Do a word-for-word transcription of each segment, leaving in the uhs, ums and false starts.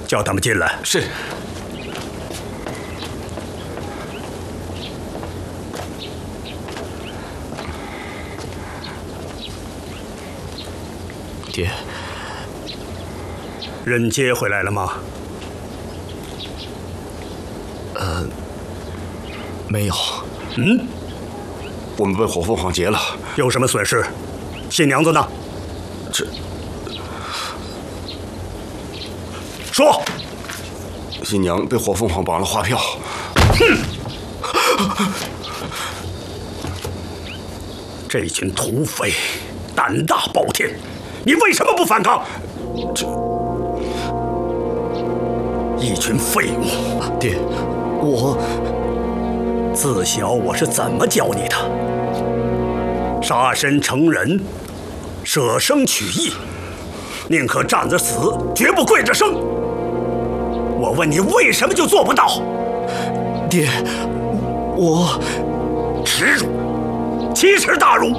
叫他们进来。 是。爹， 人接回来了吗？ 呃，没有。 嗯， 我们被火凤凰劫了。 有什么损失？新娘子呢？ 这， 说。 新娘被火凤凰绑了花票。 哼！这群土匪，胆大包天，你为什么不反抗？ 这， 一群废物！ 爹，我自小我是怎么教你的？杀身成仁，舍生取义，宁可站着死，绝不跪着生。我问你，为什么就做不到？ 爹，我耻辱，奇耻大辱！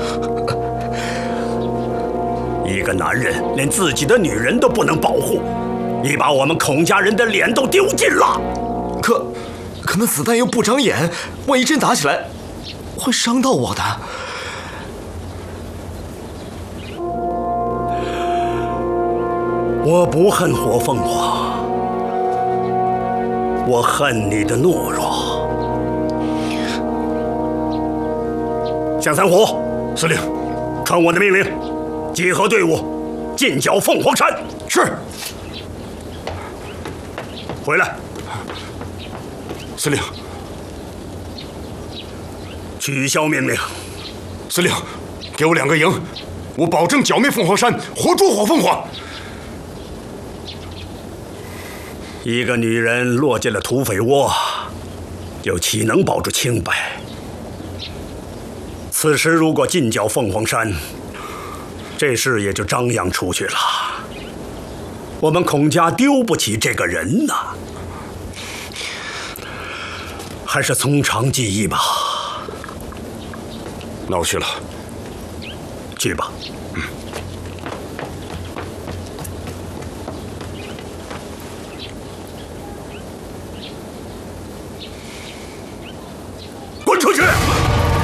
一个男人连自己的女人都不能保护，你把我们孔家人的脸都丢尽了。 可，可那子弹又不长眼，万一真打起来，会伤到我的。 我不恨火凤凰，我恨你的懦弱。向三虎， 司令， 传我的命令，集合队伍，进剿凤凰山。 是。 回来。 司令。 取消命令。 司令，给我两个营，我保证剿灭凤凰山，活捉火凤凰。 一个女人落进了土匪窝，又岂能保住清白？此时如果进剿凤凰山，这事也就张扬出去了。我们孔家丢不起这个人呐，还是从长计议吧。 那我去了。 去吧。